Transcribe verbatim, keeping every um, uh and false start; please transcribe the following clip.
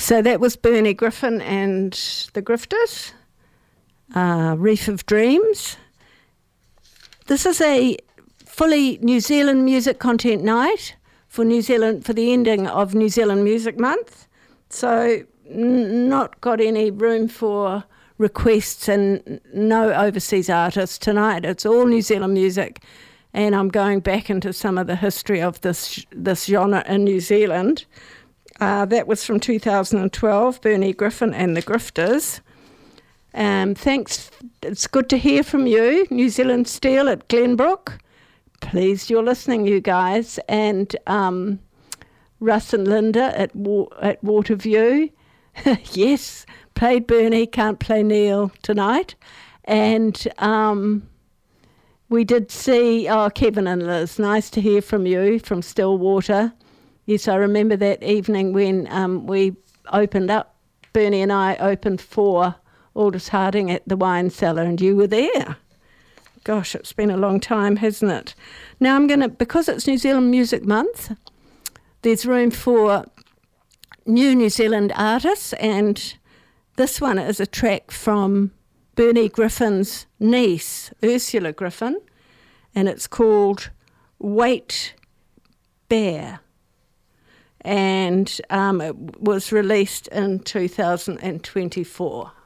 So that was Bernie Griffin and the Grifters, uh, Reef of Dreams. This is a fully New Zealand music content night for New Zealand, for the ending of New Zealand Music Month. So n- not got any room for requests and no overseas artists tonight. It's all New Zealand music, and I'm going back into some of the history of this this genre in New Zealand. Uh, that was from two thousand twelve, Bernie Griffin and the Grifters. Um, thanks. It's good to hear from you, New Zealand Steel at Glenbrook. Pleased you're listening, you guys. And um, Russ and Linda at Wa- at Waterview. Yes, played Bernie, can't play Neil tonight. And um, we did see, oh, Kevin and Liz, nice to hear from you from Stillwater. Yes, I remember that evening when um, we opened up, Bernie and I opened for Aldous Harding at the Wine Cellar, and you were there. Gosh, it's been a long time, hasn't it? Now I'm going to, because it's New Zealand Music Month, there's room for new New Zealand artists, and this one is a track from Bernie Griffin's niece, Ursula Griffin, and it's called Wait Bear. And um, it was released in two thousand twenty-four.